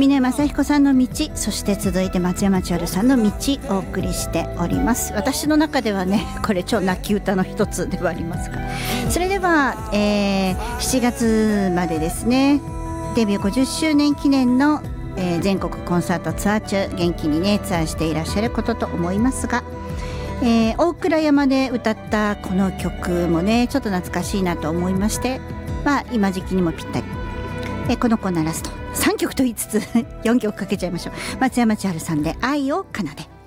峰正彦さんの道、そして続いて松山千春さんの道をお送りしております。私の中ではね、これ超泣き歌の一つではありますが、それでは、7月までですね、デビュー50周年記念の、全国コンサートツアー中、元気にねツアーしていらっしゃることと思いますが、大倉山で歌ったこの曲もねちょっと懐かしいなと思いまして、今時期にもぴったり、このコーナーラスト3曲と言いつつ4曲かけちゃいましょう。松山千春さんで愛を奏で。